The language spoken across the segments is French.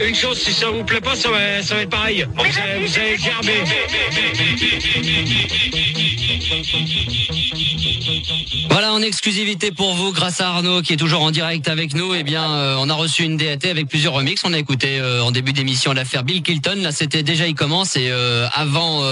Une chose, si ça vous plaît pas, ça va être pareil. Vous allez gerber. Voilà, en exclusivité pour vous, grâce à Arnaud qui est toujours en direct avec nous, eh bien, on a reçu une DAT avec plusieurs remixes. On a écouté en début d'émission l'affaire Bill Clinton. Là, c'était déjà Il commence et avant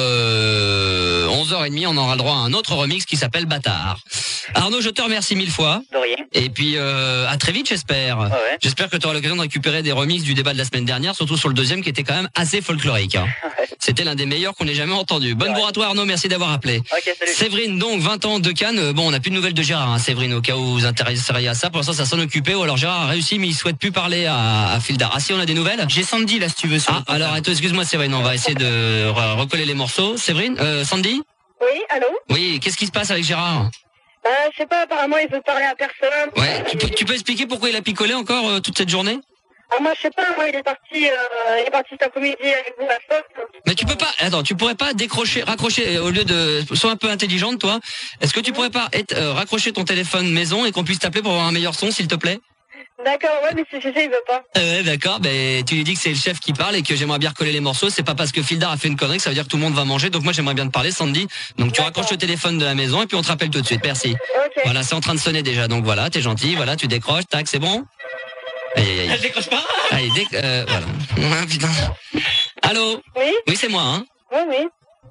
11h30, on aura le droit à un autre remix qui s'appelle Bâtard. Arnaud, je te remercie 1000 fois. De rien. Et puis à très vite, j'espère. Ouais. J'espère que tu auras l'occasion de récupérer des remixes du débat de la semaine dernière, surtout sur le deuxième qui était quand même assez folklorique. Hein. Ouais. C'était l'un des meilleurs qu'on ait jamais entendu. Bonne bourre à toi Arnaud, merci d'avoir appelé. Ok, salut. Séverine, donc 20 ans de Cannes. Bon, on n'a plus de nouvelles de Gérard, hein, Séverine, au cas où vous vous intéresseriez à ça. Pour l'instant, ça s'en occupait. Ou alors Gérard a réussi, mais il souhaite plus parler à Fildar. Ah si, on a des nouvelles. J'ai Sandy là si tu veux. Alors attends, excuse-moi Séverine, on va essayer de recoller les morceaux. Séverine, Sandy. Oui, allô? Oui, qu'est-ce qui se passe avec Gérard? Je sais pas, apparemment il veut parler à personne. Ouais, tu peux expliquer pourquoi il a picolé encore toute cette journée? Moi je sais pas, il est parti cet après-midi avec vous à Fox. Mais tu peux pas, attends, tu pourrais pas raccrocher, au lieu de, sois un peu intelligente toi, est-ce que tu pourrais pas raccrocher ton téléphone maison et qu'on puisse t'appeler pour avoir un meilleur son s'il te plaît? D'accord, ouais, mais c'est il veut pas. Ouais, d'accord, tu lui dis que c'est le chef qui parle et que j'aimerais bien recoller les morceaux, c'est pas parce que Fildar a fait une connerie que ça veut dire que tout le monde va manger, donc moi j'aimerais bien te parler Sandy, donc tu raccroches le téléphone de la maison et puis on te rappelle tout de suite, merci. Ok. Voilà, c'est en train de sonner déjà, donc voilà, t'es gentil, voilà, tu décroches, tac, c'est bon? Aïe. Elle décroche pas. Allez, voilà. Ah, putain. Allô? Oui? Oui, c'est moi, hein? Oui.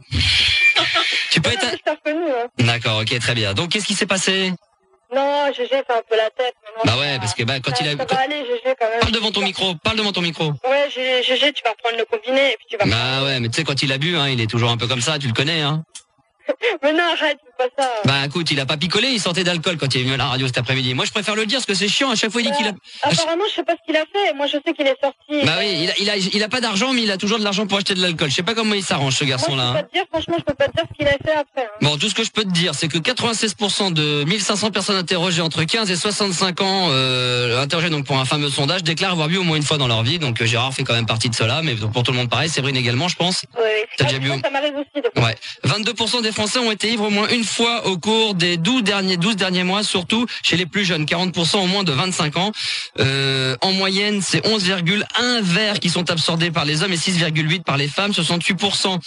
Tu peux être... Je t'ai reconnu, hein. D'accord, ok, très bien. Donc, qu'est-ce qui s'est passé? Non, GG fait un peu la tête. Bah ouais, parce que quand il a... Ça va aller, GG, quand même. Parle devant ton micro. Ouais, GG, tu vas reprendre le combiné et puis tu vas... Bah ouais, mais tu sais, quand il a bu, hein, il est toujours un peu comme ça, tu le connais, hein. Mais non, arrête, c'est pas ça. Bah écoute, il a pas picolé, il sortait d'alcool quand il est venu à la radio cet après-midi. Moi je préfère le dire parce que c'est chiant, à chaque fois il dit qu'il a... Apparemment, je sais pas ce qu'il a fait. Moi, je sais qu'il est sorti. Bah oui, il a pas d'argent, mais il a toujours de l'argent pour acheter de l'alcool. Je sais pas comment il s'arrange ce garçon-là. Moi, je peux pas te dire ce qu'il a fait après. Hein. Bon, tout ce que je peux te dire, c'est que 96% de 1500 personnes interrogées entre 15 et 65 ans, interrogées donc pour un fameux sondage, déclarent avoir bu au moins une fois dans leur vie. Donc Gérard fait quand même partie de cela, mais pour tout le monde pareil, Séverine également, je pense. Oui, T'as déjà bu? Ça m'arrive aussi de... Ouais. 22% des Français ont été ivres au moins une fois au cours des 12 derniers mois, surtout chez les plus jeunes. 40% au moins de 25 ans. En moyenne, c'est 11,1 verres qui sont absorbés par les hommes et 6,8 par les femmes. 68%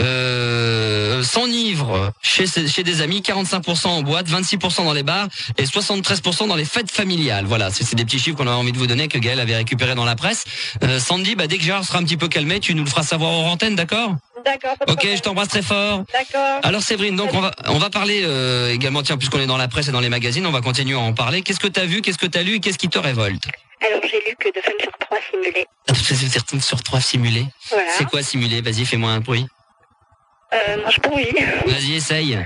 s'enivrent chez des amis, 45% en boîte, 26% dans les bars et 73% dans les fêtes familiales. Voilà, c'est des petits chiffres qu'on a envie de vous donner que Gaël avait récupéré dans la presse. Sandy, dès que Gérard sera un petit peu calmé, tu nous le feras savoir hors antenne, d'accord? D'accord. Ok, je t'embrasse très fort. D'accord. Alors Séverine, donc on va parler également, tiens, puisqu'on est dans la presse et dans les magazines, on va continuer à en parler. Qu'est-ce que t'as vu, qu'est-ce que t'as lu et qu'est-ce qui te révolte? Alors, j'ai lu que 2 femmes sur 3 simulées. Certaines sur 3 simulées. Voilà. C'est quoi simuler? Vas-y, fais-moi un bruit. Mange pourri. Vas-y, essaye.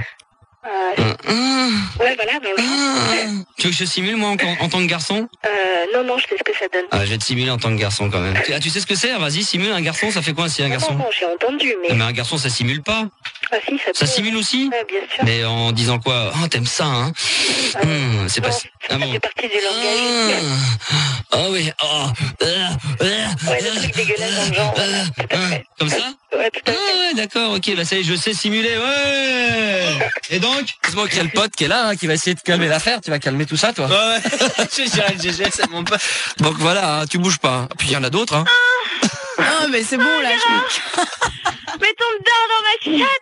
Ouais, voilà, dans le genre. Tu veux que je simule, moi, en tant que garçon? Non, je sais ce que ça donne. Je vais te simuler en tant que garçon, quand même. Tu sais ce que c'est? Vas-y, simule un garçon, ça fait quoi si un garçon? Non, j'ai entendu, mais... Mais un garçon, ça simule pas. Ah si, Ça simule aussi? Ouais, bien sûr. Mais en disant quoi? Oh, t'aimes ça, hein? C'est pas... Ça fait partie du langage. Ah oui. Ouais, le truc dégueulasse dans le genre, voilà, tout à fait. Comme ça? Ouais, tout à fait. Ouais, d'accord, ok, ça y est, je sais simuler, ouais. Et donc? C'est moi qui a le pote qui est là, qui va essayer de calmer l'affaire. Tu vas calmer tout ça, toi. Ouais. GG, c'est mon pote. Donc voilà, tu bouges pas. Puis il y en a d'autres, hein. Ah, mais c'est bon, là. Mets ton dard dans ma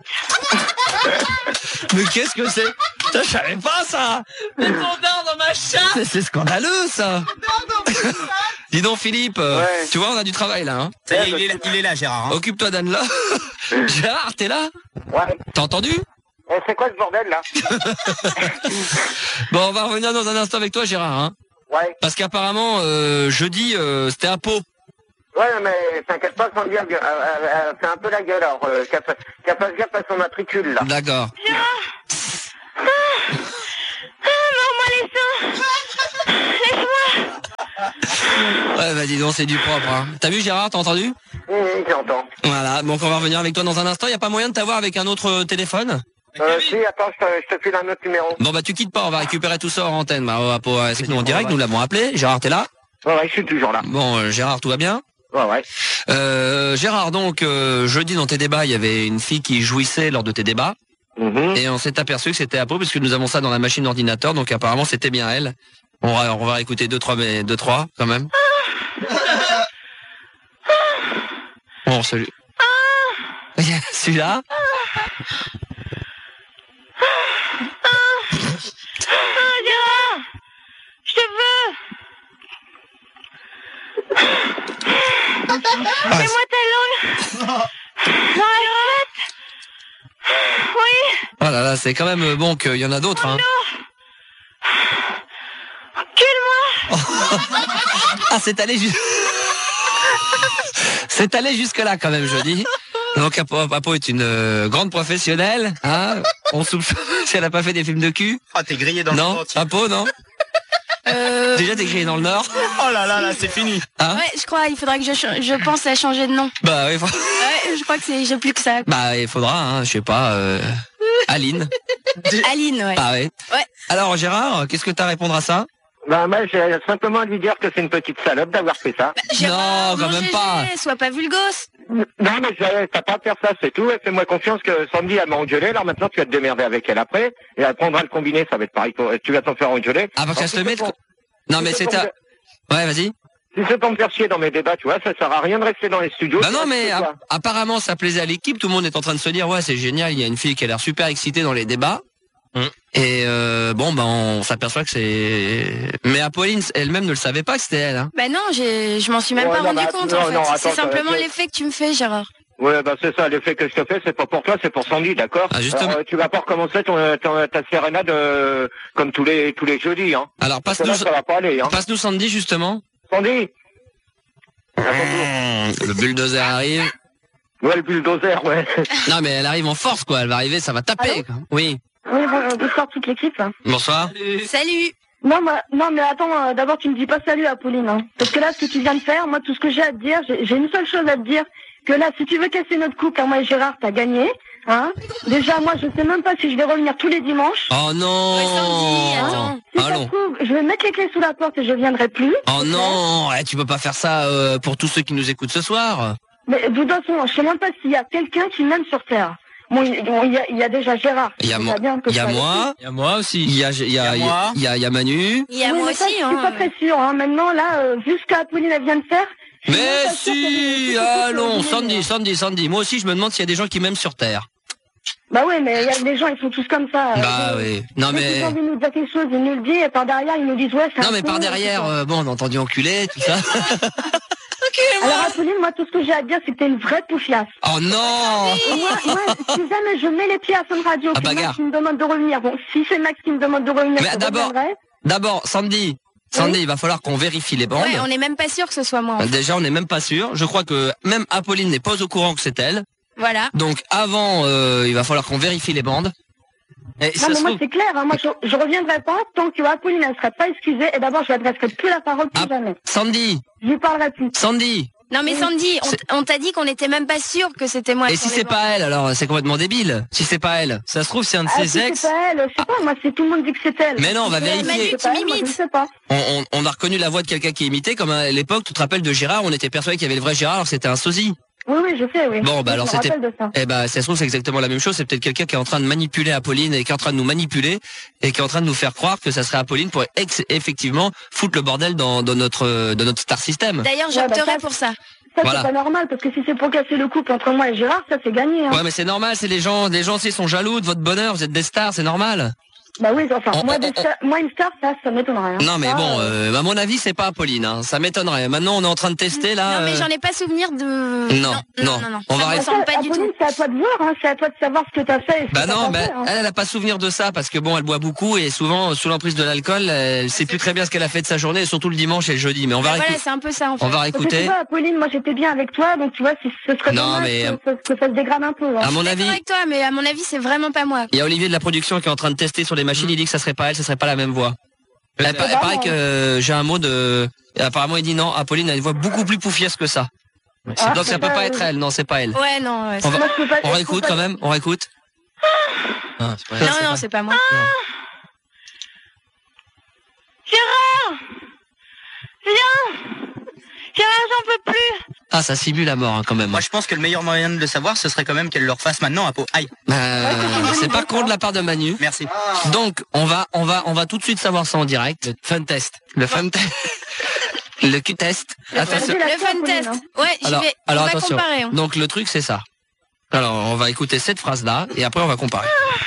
chatte. Mais qu'est-ce que c'est? Putain, je savais pas ça. Mets ton dard dans ma chatte. C'est scandaleux, ça. Dis donc, Philippe, tu vois, on a du travail, là, hein. Ça y est, il est là, Gérard. Hein. Occupe-toi d'Anne, là. Gérard, t'es là? Ouais. T'as entendu? C'est quoi ce bordel, là? Bon, on va revenir dans un instant avec toi, Gérard, hein. Ouais. Parce qu'apparemment, jeudi, c'était à Pau. Ouais, mais t'inquiète pas, Sandy, elle fait un peu la gueule, alors qu'elle fasse gaffe à son matricule, là. D'accord. Mors-moi les seins. Laisse-moi. Ouais, bah dis donc, c'est du propre, hein. T'as vu, Gérard, t'as entendu? J'entends. Voilà, donc on va revenir avec toi dans un instant. Y a pas moyen de t'avoir avec un autre téléphone? Si, attends, je te file un autre numéro. Bon, bah tu quittes pas, on va récupérer tout ça hors antenne. Bah, c'est que nous en direct, nous l'avons appelé. Gérard, t'es là? Ouais, je suis toujours là. Bon, Gérard, tout va bien? Ouais. Gérard, donc, jeudi dans tes débats, il y avait une fille qui jouissait lors de tes débats. Et on s'est aperçu que c'était à Pau, puisque nous avons ça dans la machine d'ordinateur, donc apparemment c'était bien elle. On va écouter deux, trois, quand même. Bon, celui. Celui-là. Gérard, je te veux. Fais-moi ta langue. Dans la tête. Oui. Oh là là, c'est quand même bon qu'il y en a d'autres. Hein. Encule-moi. Ah, c'est allé c'est allé jusque là quand même, je dis. Donc Apo est une grande professionnelle. Hein, on soupçonne si elle a pas fait des films de cul. Ah, t'es grillé dans le Non, monde. Apo, non. Déjà t'es grillé dans le Nord. Oh là là, là, c'est fini. Hein? Ouais, je crois, il faudra que je pense à changer de nom. Bah oui. Ouais, je crois que j'ai plus que ça. Bah il faudra, hein, je sais pas. Aline. Aline, ouais. Ah ouais. Ouais. Alors Gérard, qu'est-ce que t'as à répondre à ça? Bah, moi, j'ai simplement à lui dire que c'est une petite salope d'avoir fait ça. Gérard, Non, quand mon même GG, pas. Sois pas vulgos. Non, mais t'as pas à faire ça, c'est tout. Et fais-moi confiance que Sandy, elle m'a engueulé. Alors maintenant, tu vas te démerder avec elle après. Et elle prendra le combiné, ça va être pareil. Tu vas t'en faire engueuler. Avant qu'elle se Alors, mette. si Non mais si c'est pour à... me- Ouais, vas-y. Si c'est pour me faire chier dans mes débats, tu vois, ça sert à rien de rester dans les studios. Bah Tu non, vois, mais c'est quoi. apparemment ça plaisait à l'équipe. Tout le monde est en train de se dire ouais c'est génial. Il y a une fille qui a l'air super excitée dans les débats. Et bon bah on s'aperçoit que c'est. Mais Apolline elle-même ne le savait pas que c'était elle. Hein. Bah non, je m'en suis même Ouais, pas non, rendu bah, compte non, en fait. non, attends, C'est simplement ça- l'effet que tu me fais, Gérard. Ouais, bah c'est ça, l'effet que je te fais, c'est pas pour toi, c'est pour Sandy, d'accord? Ah, justement. Alors, tu vas pas recommencer ta sérénade comme tous les jeudis, hein. Alors Parce que là, passe-nous ça va pas aller, hein. passe-nous Sandy justement. Sandy. Le bulldozer arrive. Ouais, le bulldozer, ouais. Non mais elle arrive en force quoi. Elle va arriver, ça va taper. Quoi. Oui. Oui, bonsoir toute l'équipe. Bonsoir. Salut. Non, mais attends, d'abord tu me dis pas salut Apolline. Hein. Parce que là, ce que tu viens de faire, moi tout ce que j'ai à te dire, j'ai une seule chose à te dire, que là, si tu veux casser notre couple, moi et Gérard, t'as gagné. Hein. Déjà, moi je sais même pas si je vais revenir tous les dimanches. Oh non. Ouais, Sandy, attends. Si ça Allons. se trouve, je vais mettre les clés sous la porte et je viendrai plus. Oh non. Tu peux pas faire ça pour tous ceux qui nous écoutent ce soir. Mais de toute façon, je sais même pas s'il y a quelqu'un qui m'aime sur Terre. Bon, il y a déjà Gérard. Il y a Je moi. sais bien que Il y a ça- moi. Il y a moi aussi. Il y a moi. il y a Manu. Il y a Oui, moi mais ça, aussi, je suis pas très sûre. Hein. Maintenant, là, vu ce qu'Apolline elle vient de faire. je suis même Mais pas sûre qu'elle si, ait- allons, qu'elle ait- Sandy. Moi aussi, je me demande s'il y a des gens qui m'aiment sur Terre. Bah oui, mais les gens, ils sont tous comme ça. Bah oui. Non Dès mais, qu'ils ont envie de nous dire quelque chose, ils nous le disent, et par derrière, ils nous disent, ouais, c'est non un mais con, par derrière, etc. bon, on a entendu enculé, tout ça. Alors, Apolline, moi, tout ce que j'ai à dire, c'est que t'es une vraie poufiasse. Oh non. Et moi, si jamais je mets les pieds à Fun Radio, Ah, c'est bagarre. Max qui me demande de revenir. Bon, si c'est Max qui me demande de revenir, Mais je d'abord, reviendrai. D'abord, Sandy, il va falloir qu'on vérifie les bandes. Ouais, on n'est même pas sûr que ce soit moi. En fait. Déjà, on n'est même pas sûr. Je crois que même Apolline n'est pas au courant que c'est elle. Voilà. Donc avant, il va falloir qu'on vérifie les bandes. Et Non, ça mais se moi, trouve- c'est clair. Hein. Moi, je reviendrai pas tant que Apolline, elle serait pas excusée. Et d'abord, je lui adresserai plus la parole, plus Ah. jamais. Sandy, Je lui parlerai plus. Non mais Sandy, on t'a dit qu'on n'était même pas sûr que c'était moi. et sur si les c'est bancs. pas elle, alors c'est complètement débile. Si c'est pas elle. Ça se trouve, c'est un de Ah, ses si ex. c'est pas elle, je sais pas. Moi, c'est tout le monde dit que c'est elle. Mais non, on va C'est vérifier. pas elle, moi, je ne sais pas. On a reconnu la voix de quelqu'un qui est imité, comme à l'époque, tu te rappelles de Gérard, on était persuadé qu'il y avait le vrai Gérard, alors que c'était un sosie. Oui, je sais, oui. Bon, bah Oui, alors je me c'était. rappelle de ça. Eh ben, ça se trouve, c'est exactement la même chose. C'est peut-être quelqu'un qui est en train de manipuler Apolline et qui est en train de nous manipuler et qui est en train de nous faire croire que ça serait Apolline pour effectivement foutre le bordel dans notre star system. D'ailleurs, Ouais, bah, j'opterais ça- pour ça. Ça, Voilà. c'est pas normal, parce que si c'est pour casser le couple entre moi et Gérard, ça, c'est gagné. Hein. Ouais, mais c'est normal, c'est les gens aussi sont jaloux de votre bonheur, vous êtes des stars, c'est normal. Bah oui, enfin, On- moi, une star, ça m'étonnerait. Hein. Non, mais Ça, bon, à mon avis, c'est pas Apolline, hein. Ça m'étonnerait. Maintenant, on est en train de tester, là. Non mais j'en ai pas souvenir de. Non. On va Ça me rester- ressemble pas du Apolline, tout. c'est à toi de voir, hein. C'est à toi de savoir ce que t'as fait. Et ce Bah que t'as non, pas fait, hein. elle a pas souvenir de ça parce que bon, elle boit beaucoup et souvent sous l'emprise de l'alcool, elle sait plus très bien ce qu'elle a fait de sa journée, et surtout le dimanche et le jeudi. Mais on va Bah, voilà, réécouter. c'est un peu ça en fait. On va Parce que tu réécouter. vois, Apolline, moi, j'étais bien avec toi, donc tu vois, ce serait Non, dommage mais, que ça se dégrade un peu. Hein. À mon D'accord avis, avec toi, mais à mon avis, c'est vraiment pas moi. il y a Olivier de la production qui est en train de tester sur les machines. Il dit que ça serait pas elle, ça serait pas la même voix. Elle paraît que j'ai un mot de. Et apparemment, il dit non. Apolline a une voix beaucoup plus poufiasse que ça. Ah, Donc ça peut pas être elle. Non, c'est pas elle. Ouais, non. Ouais, On va- Moi, je peux pas- On je peux réécoute pas- quand même. On réécoute. Ah, c'est pas elle. non, c'est pas moi. Gérard, viens. Gérard, j'en peux plus. Ah, ça simule la mort hein, quand même. Moi, je pense que le meilleur moyen de le savoir, ce serait quand même qu'elle le refasse maintenant à peau. Aïe. C'est pas con de la part de Manu. Merci. Donc on va tout de suite savoir ça en direct. Le fun test. Le fun test. Le Q-test. Attention. Le fun test. Ouais, Alors on va attention. comparer. Hein. Donc le truc c'est ça. Alors on va écouter cette phrase-là et après on va comparer.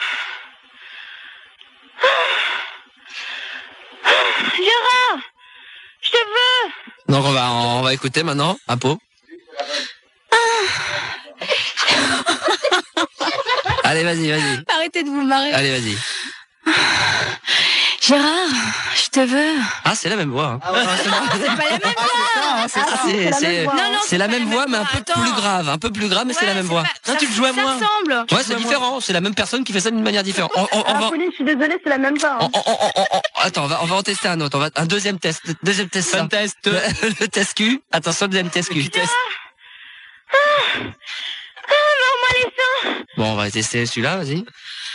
Gérard, je te veux. Donc on va écouter maintenant Apo. Allez, vas-y. Arrêtez de vous marrer. Allez, vas-y. Gérard, je te veux. Ah, c'est la même voix. Hein. C'est pas la même voix. C'est la même voix, mais un peu plus grave. Un peu plus grave, mais c'est la même voix. Non, tu le joues à moi. Ça ressemble. Ouais, c'est différent. C'est la même personne qui fait ça d'une manière différente. Pauline, je suis désolée, c'est la même voix. Hein. Attends, on va en tester un autre. Un deuxième test. Deuxième test. Fun test. Le test Q. Attention, le deuxième test Q. Mors-moi les seins. Bon, on va tester celui-là, vas-y.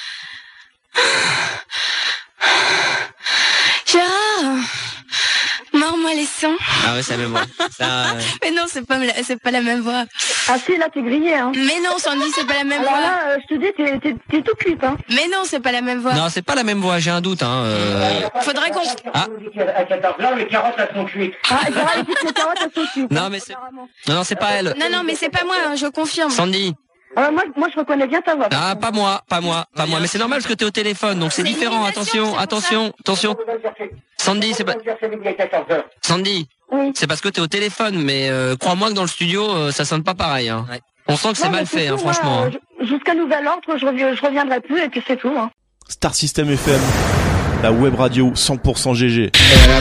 Gérard, mords-moi les seins. Ah ouais, c'est la même voix. Mais non, c'est pas la même voix. Ah si, là, t'es grillé, hein. Mais non, Sandy, c'est pas la même Alors voix. là, je te dis, t'es tout cuite, hein. Mais non, c'est pas la même voix. Non, c'est pas la même voix, j'ai un doute. Faudrait qu'on... À 14h, les carottes, elles sont cuites. Ah, Gérard, il dit que les carottes, elles sont cuites. Non, mais non, c'est pas elle. Non, mais c'est pas moi, hein, je confirme. Sandy. Moi, je reconnais bien ta voix. Ah, pas moi. Mais c'est normal parce que t'es au téléphone, donc c'est différent. Attention. Sandy, c'est pas... Sandy. Oui. C'est parce que t'es au téléphone, mais crois-moi que dans le studio, ça sonne pas pareil. Hein. Ouais. On sent que c'est mal fait, tout, franchement. Moi, jusqu'à nouvel ordre, je reviendrai plus et puis c'est tout. Hein. Star System FM, la web radio 100% GG.